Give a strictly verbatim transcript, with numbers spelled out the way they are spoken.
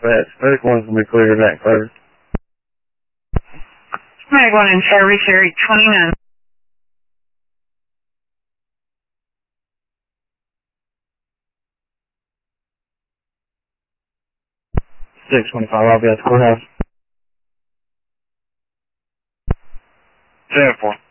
That third one's gonna be cleared that first. Mag one in service area twenty-nine. six twenty-five, I'll be at the courthouse. ten four.